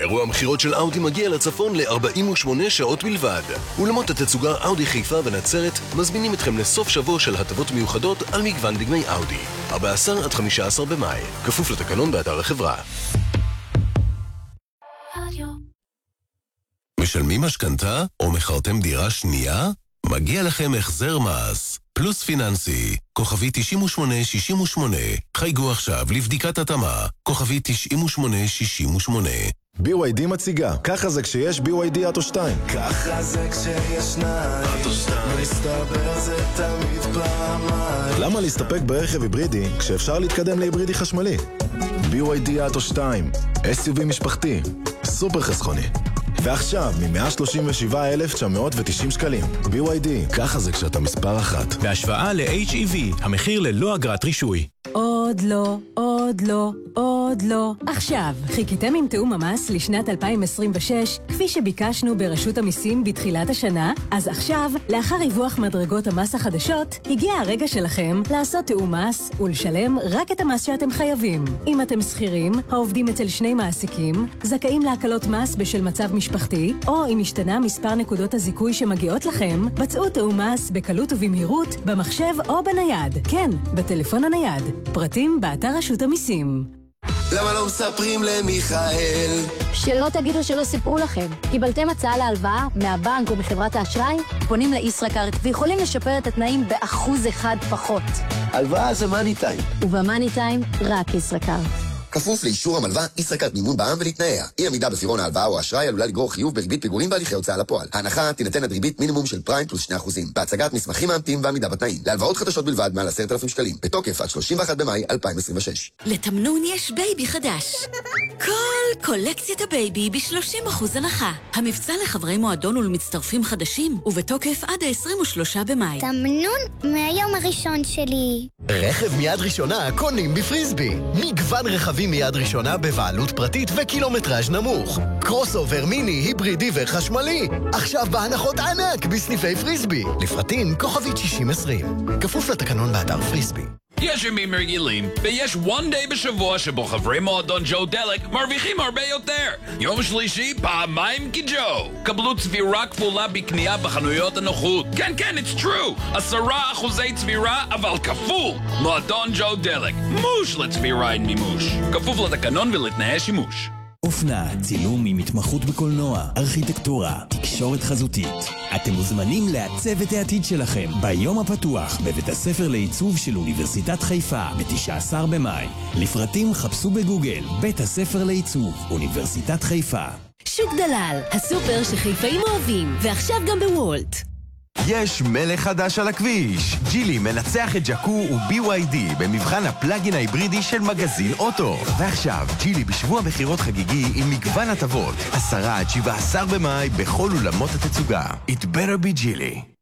אירוע המחירות של אאודי מגיע לצפון ל-48 שעות בלבד. אולמות התצוגה אאודי חיפה ונצרת מזמינים אתכם לסוף שבוע של הטבות מיוחדות על מגוון דגמי אאודי. 14 עד 15 במאי. כפוף לתקנון באתר החברה. משלמים משכנתה או מכרתם דירה שנייה? מגיע לכם החזר מס. פלוס פיננסי, כוכבי 9868. חייגו עכשיו לבדיקת התאמה, כוכבי 9868. BYD מציגה, ככה זה כשיש BYD אוטו 2. ככה זה כשיש שניים, מסתבר זה תמיד פעמיים. למה להסתפק ברכב היברידי כשאפשר להתקדם להיברידי חשמלי? BYD אוטו 2, SUV משפחתי, סופר חסכוני. ועכשיו, מ-137,990 שקלים. BYD, ככה זה כשאתה מספר אחת. בהשוואה ל-HEV, המחיר ללא אגרת רישוי. עוד לא, עוד לא, עוד לא. עכשיו, חיכיתם עם תאום המס לשנת 2026, כפי שביקשנו ברשות המיסים בתחילת השנה? אז עכשיו, לאחר ריווח מדרגות המס החדשות, הגיע הרגע שלכם לעשות תאום מס ולשלם רק את המס שאתם חייבים. אם אתם שכירים, העובדים אצל שני מעסיקים, זכאים להקלות מס בשל מצב משפחתי, או אם השתנה מספר נקודות הזיכוי שמגיעות לכם, בצעו תאום מס בקלות ובמהירות, במחשב או בנייד. כן, בטלפון הנייד. פרטים באתר רשות המיסים. למה לא מספרים למיכאל? שלא תגידו שלא סיפרו לכם. קיבלתם הצעה להלוואה מהבנק או מחברת האשראי? פונים לישראכרט ויכולים לשפר את התנאים ב1% פחות. הלוואה זה מאני טיים. ובמאני טיים רק ישראכרט. כפוף לאישור המלווה, ישראכרט מימון בע"מ ולתנאיה. אי עמידה בפירעון ההלוואה או האשראי עלולה לגרור חיוב בריבית פיגורים בהליכי הוצאה לפועל. ההנחה תינתן עד ריבית מינימום של פריים פלוס 2%. בהצגת מסמכים מאמתים ועמידה בתנאים. להלוואות חדשות בלבד מעל 10,000 שקלים. בתוקף עד 31 במאי 2026. לתמנון יש בייבי חדש. כל קולקציית הבייבי ב-30% הנחה. המבצע לחברי מועדון ולמצטרפים חדשים, ובתוקף עד ה-23 במאי. תמנון מהיום הראשון שלי. רכב מיד ראשונה קונים בפריסבי. מגוון רכבים מיד ראשונה בבעלות פרטית וקילומטראז' נמוך. קרוס אובר מיני, היברידי וחשמלי. עכשיו בהנחות ענק בסניפי פריסבי. לפרטים כוכבית 6020. כפוף לתקנון באתר פריסבי. יש ימים רגילים, ויש one day בשבוע שבו חברי מועדון ג'ו דלק מרוויחים הרבה יותר. יום שלישי, פעמיים כג'ו. קבלו צבירה כפולה בקנייה בחנויות הנוחות. כן, כן, it's true. 10% צבירה, אבל כפול. מועדון ג'ו דלק. מוש לצבירה עם מימוש. כפוף לתקנון ולתנאי שימוש. אופנה, צילום עם התמחות בקולנוע, ארכיטקטורה, תקשורת חזותית. אתם מוזמנים לעצב את העתיד שלכם ביום הפתוח בבית הספר לעיצוב של אוניברסיטת חיפה ב-19 במאי. לפרטים חפשו בגוגל בית הספר לעיצוב אוניברסיטת חיפה. שוק דלל, הסופר שחיפאים אוהבים, ועכשיו גם בוולט. יש מלך חדש על הכביש. ג'ילי מנצח את ג'קו ו-BYD במבחן הפלאגין ההיברידי של מגזין אוטו. ועכשיו, ג'ילי בשבוע מחירות חגיגי עם מגוון הטבות. 10 עד 17 במאי בכל אולמות התצוגה. It better be ג'ילי.